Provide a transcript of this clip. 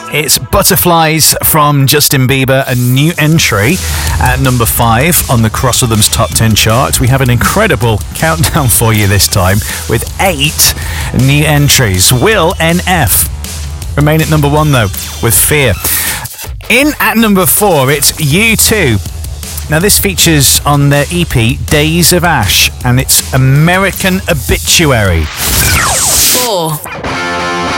It's Butterflies from Justin Bieber, a new entry at number 5 on the Cross Rhythms Top 10 chart. We have an incredible countdown for you this time with 8 new entries. Will NF remain at number 1 though with Fear. In at number 4, it's U2. Now this features on their EP Days of Ash and it's American Obituary. 4.